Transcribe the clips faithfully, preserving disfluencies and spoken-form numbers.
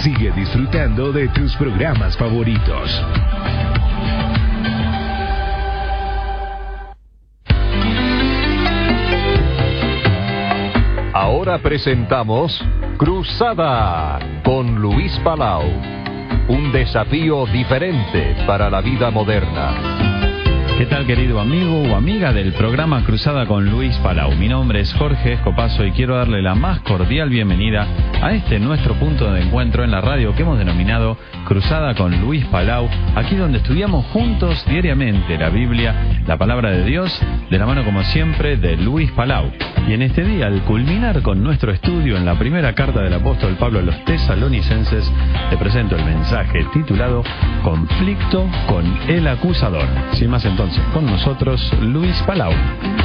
Sigue disfrutando de tus programas favoritos. Ahora presentamos Cruzada con Luis Palau. Un desafío diferente para la vida moderna. ¿Qué tal, querido amigo o amiga del programa Cruzada con Luis Palau? Mi nombre es Jorge Escopazo y quiero darle la más cordial bienvenida a este nuestro punto de encuentro en la radio que hemos denominado Cruzada con Luis Palau, aquí donde estudiamos juntos diariamente la Biblia, la palabra de Dios, de la mano como siempre de Luis Palau. Y en este día, al culminar con nuestro estudio en la primera carta del apóstol Pablo a los tesalonicenses, te presento el mensaje titulado Conflicto con el acusador. Sin más entonces, con nosotros Luis Palau.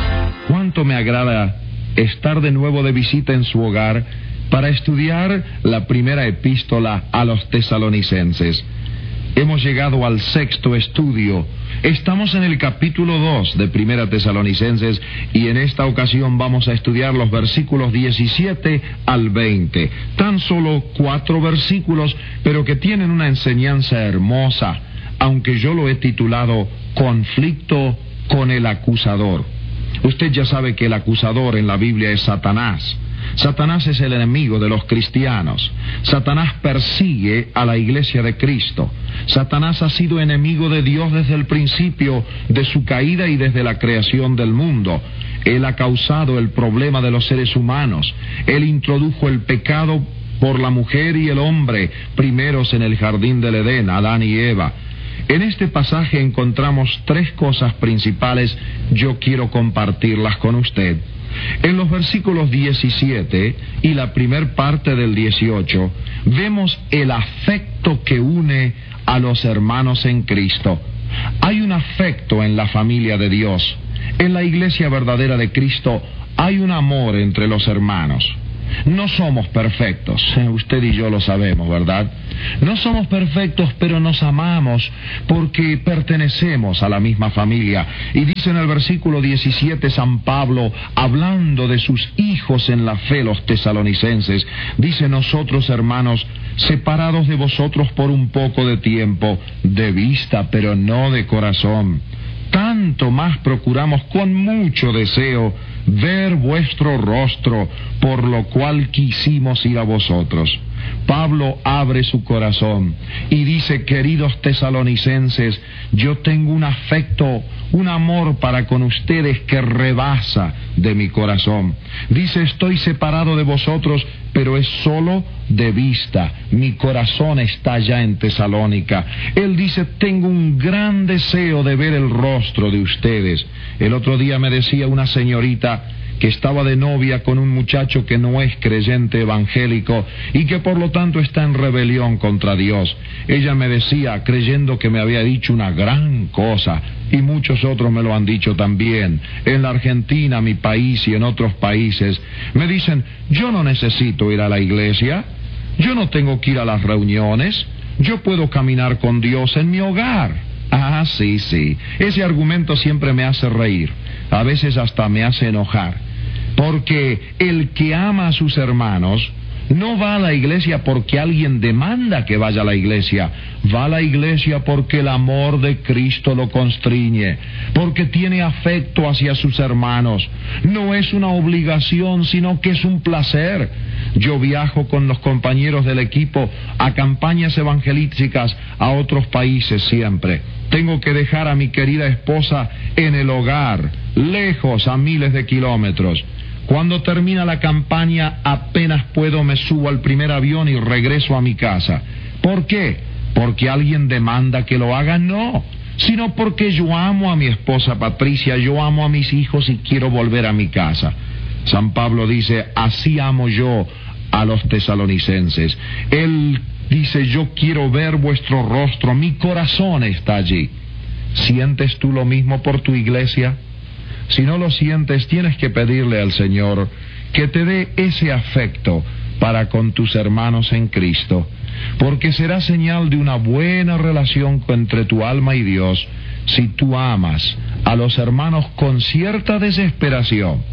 Cuánto me agrada estar de nuevo de visita en su hogar para estudiar la primera epístola a los tesalonicenses. Hemos llegado al sexto estudio. Estamos en el capítulo dos de Primera Tesalonicenses y en esta ocasión vamos a estudiar los versículos diecisiete al veinte. Tan solo cuatro versículos, pero que tienen una enseñanza hermosa, aunque yo lo he titulado Conflicto con el acusador. Usted ya sabe que el acusador en la Biblia es Satanás. Satanás es el enemigo de los cristianos. Satanás persigue a la iglesia de Cristo. Satanás ha sido enemigo de Dios desde el principio de su caída y desde la creación del mundo. Él ha causado el problema de los seres humanos. Él introdujo el pecado por la mujer y el hombre, primeros en el jardín del Edén, Adán y Eva. En este pasaje encontramos tres cosas principales. Yo quiero compartirlas con usted. En los versículos diecisiete y la primer parte del dieciocho, vemos el afecto que une a los hermanos en Cristo. Hay un afecto en la familia de Dios. En la iglesia verdadera de Cristo hay un amor entre los hermanos. No somos perfectos, usted y yo lo sabemos, ¿verdad? No somos perfectos, pero nos amamos porque pertenecemos a la misma familia. Y dice en el versículo diecisiete San Pablo, hablando de sus hijos en la fe, los tesalonicenses, dice: nosotros, hermanos, separados de vosotros por un poco de tiempo, de vista, pero no de corazón, tanto más procuramos con mucho deseo ver vuestro rostro, por lo cual quisimos ir a vosotros. Pablo abre su corazón y dice: queridos tesalonicenses, yo tengo un afecto, un amor para con ustedes que rebasa de mi corazón. Dice: estoy separado de vosotros, pero es solo de vista. Mi corazón está ya en Tesalónica. Él dice: tengo un gran deseo de ver el rostro de ustedes. El otro día me decía una señorita que estaba de novia con un muchacho que no es creyente evangélico y que por lo tanto está en rebelión contra Dios. Ella me decía, creyendo que me había dicho una gran cosa, y muchos otros me lo han dicho también, en la Argentina, mi país, y en otros países, me dicen: yo no necesito ir a la iglesia, yo no tengo que ir a las reuniones, yo puedo caminar con Dios en mi hogar. Ah, sí, sí, ese argumento siempre me hace reír, a veces hasta me hace enojar. Porque el que ama a sus hermanos no va a la iglesia porque alguien demanda que vaya a la iglesia. Va a la iglesia porque el amor de Cristo lo constriñe, porque tiene afecto hacia sus hermanos. No es una obligación, sino que es un placer. Yo viajo con los compañeros del equipo a campañas evangelísticas a otros países siempre. Tengo que dejar a mi querida esposa en el hogar, lejos, a miles de kilómetros. Cuando termina la campaña, apenas puedo, me subo al primer avión y regreso a mi casa. ¿Por qué? ¿Porque alguien demanda que lo haga? No, sino porque yo amo a mi esposa Patricia, yo amo a mis hijos y quiero volver a mi casa. San Pablo dice: así amo yo a los tesalonicenses. Él dice: yo quiero ver vuestro rostro, mi corazón está allí. ¿Sientes tú lo mismo por tu iglesia? Si no lo sientes, tienes que pedirle al Señor que te dé ese afecto para con tus hermanos en Cristo, porque será señal de una buena relación entre tu alma y Dios si tú amas a los hermanos con cierta desesperación,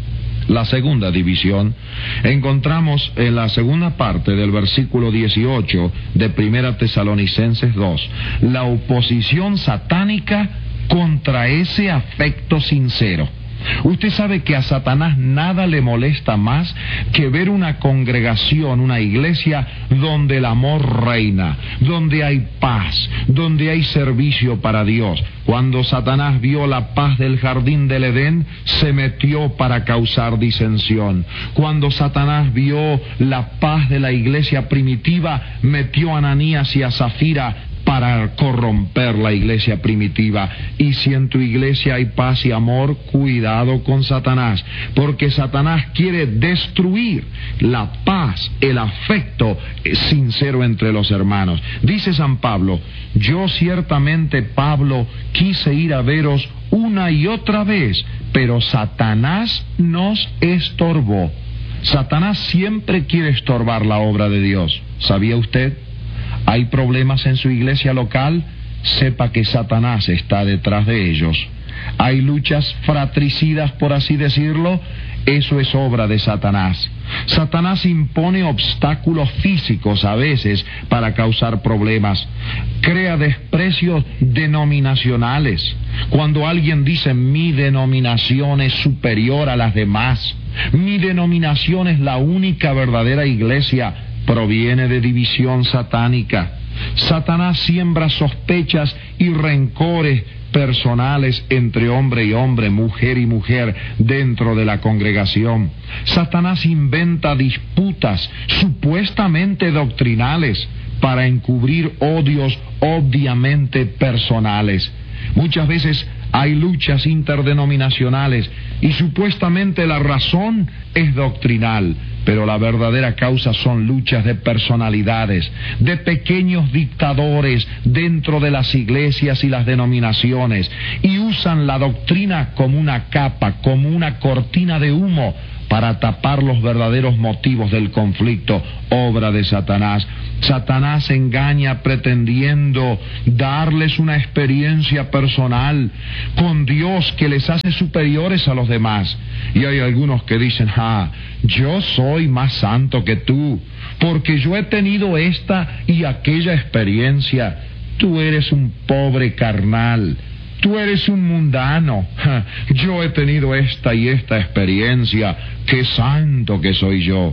La segunda división encontramos en la segunda parte del versículo dieciocho de Primera Tesalonicenses dos, la oposición satánica contra ese afecto sincero. Usted sabe que a Satanás nada le molesta más que ver una congregación, una iglesia donde el amor reina, donde hay paz, donde hay servicio para Dios. Cuando Satanás vio la paz del jardín del Edén, se metió para causar disensión. Cuando Satanás vio la paz de la iglesia primitiva, metió a Ananías y a Zafira para corromper la iglesia primitiva. Y si en tu iglesia hay paz y amor, cuidado con Satanás, porque Satanás quiere destruir la paz, el afecto sincero entre los hermanos. Dice San Pablo: yo ciertamente, Pablo, quise ir a veros una y otra vez, pero Satanás nos estorbó. Satanás siempre quiere estorbar la obra de Dios. ¿Sabía usted? ¿Hay problemas en su iglesia local? Sepa que Satanás está detrás de ellos. ¿Hay luchas fratricidas, por así decirlo? Eso es obra de Satanás. Satanás impone obstáculos físicos a veces para causar problemas. Crea desprecios denominacionales. Cuando alguien dice: mi denominación es superior a las demás, mi denominación es la única verdadera iglesia, proviene de división satánica. Satanás siembra sospechas y rencores personales entre hombre y hombre, mujer y mujer dentro de la congregación. Satanás inventa disputas supuestamente doctrinales para encubrir odios obviamente personales. Muchas veces hay luchas interdenominacionales y supuestamente la razón es doctrinal, pero la verdadera causa son luchas de personalidades, de pequeños dictadores dentro de las iglesias y las denominaciones, y usan la doctrina como una capa, como una cortina de humo para tapar los verdaderos motivos del conflicto, obra de Satanás. Satanás engaña pretendiendo darles una experiencia personal con Dios que les hace superiores a los demás. Y hay algunos que dicen: ah, yo soy más santo que tú, porque yo he tenido esta y aquella experiencia. Tú eres un pobre carnal, tú eres un mundano. Yo he tenido esta y esta experiencia, qué santo que soy yo.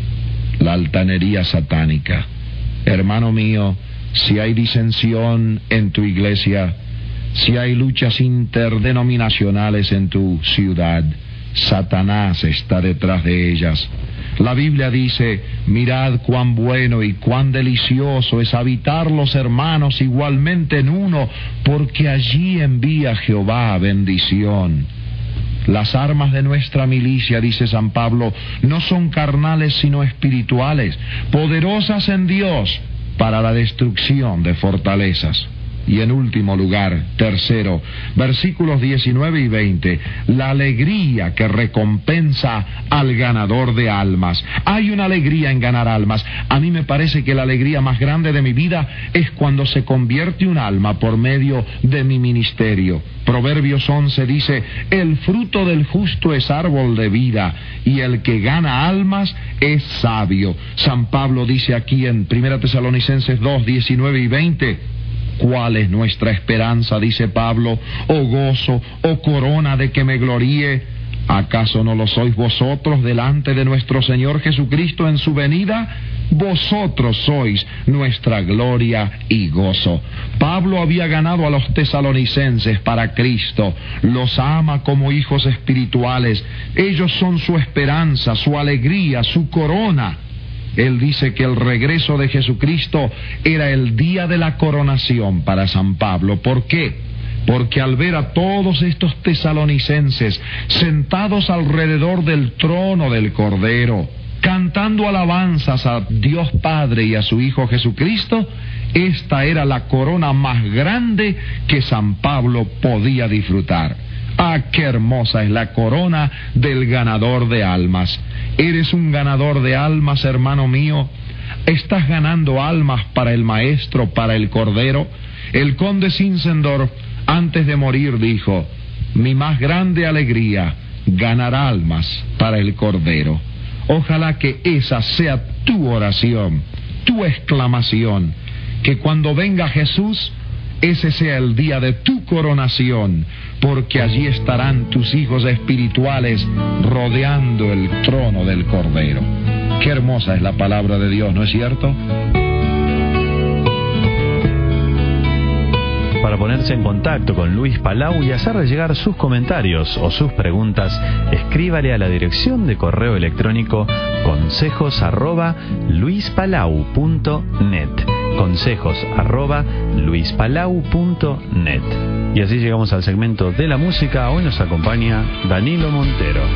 La altanería satánica. Hermano mío, si hay disensión en tu iglesia, si hay luchas interdenominacionales en tu ciudad, Satanás está detrás de ellas. La Biblia dice: mirad cuán bueno y cuán delicioso es habitar los hermanos igualmente en uno, porque allí envía Jehová bendición. Las armas de nuestra milicia, dice San Pablo, no son carnales sino espirituales, poderosas en Dios para la destrucción de fortalezas. Y en último lugar, tercero, versículos diecinueve y veinte, la alegría que recompensa al ganador de almas. Hay una alegría en ganar almas. A mí me parece que la alegría más grande de mi vida es cuando se convierte un alma por medio de mi ministerio. Proverbios once dice: el fruto del justo es árbol de vida, y el que gana almas es sabio. San Pablo dice aquí en Primera Tesalonicenses dos, diecinueve y veinte: ¿cuál es nuestra esperanza? Dice Pablo, o gozo, o corona de que me gloríe. ¿Acaso no lo sois vosotros delante de nuestro Señor Jesucristo en su venida? Vosotros sois nuestra gloria y gozo. Pablo había ganado a los tesalonicenses para Cristo. Los ama como hijos espirituales. Ellos son su esperanza, su alegría, su corona. Él dice que el regreso de Jesucristo era el día de la coronación para San Pablo. ¿Por qué? Porque al ver a todos estos tesalonicenses sentados alrededor del trono del Cordero, cantando alabanzas a Dios Padre y a su Hijo Jesucristo, esta era la corona más grande que San Pablo podía disfrutar. ¡Ah, qué hermosa es la corona del ganador de almas! ¿Eres un ganador de almas, hermano mío? ¿Estás ganando almas para el Maestro, para el Cordero? El conde Zinzendorf, antes de morir, dijo: mi más grande alegría, ganar almas para el Cordero. Ojalá que esa sea tu oración, tu exclamación, que cuando venga Jesús, ese sea el día de tu coronación, porque allí estarán tus hijos espirituales rodeando el trono del Cordero. Qué hermosa es la palabra de Dios, ¿no es cierto? Para ponerse en contacto con Luis Palau y hacerle llegar sus comentarios o sus preguntas, escríbale a la dirección de correo electrónico consejos arroba luispalau punto net. Consejos arroba luispalau punto net. Y así llegamos al segmento de la música. Hoy nos acompaña Danilo Montero.